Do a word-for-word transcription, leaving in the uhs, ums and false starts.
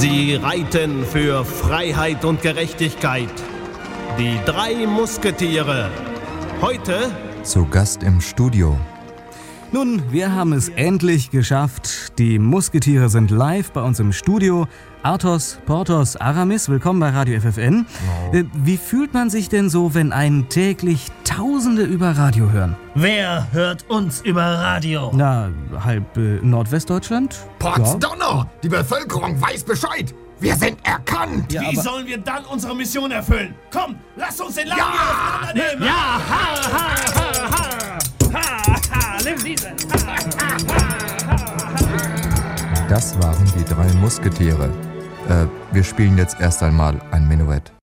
Sie reiten für Freiheit und Gerechtigkeit. Die drei Musketiere. Heute zu Gast im Studio. Nun, wir haben es endlich geschafft. Die Musketiere sind live bei uns im Studio. Athos, Porthos, Aramis, willkommen bei Radio F F N. Oh. Wie fühlt man sich denn so, wenn einen täglich Tausende über Radio hören? Wer hört uns über Radio? Na, halb äh, Nordwestdeutschland? Potsdonner! Ja. Die Bevölkerung weiß Bescheid! Wir sind erkannt! Ja, Wie sollen wir dann unsere Mission erfüllen? Komm, lass uns den Laden ja. auseinandernehmen! Ja! Ha, ha, ha, ha! Ha, ha, nimm diese! Ha, ha, ha, ha. Das waren die drei Musketiere. Äh, wir spielen jetzt erst einmal ein Menuett.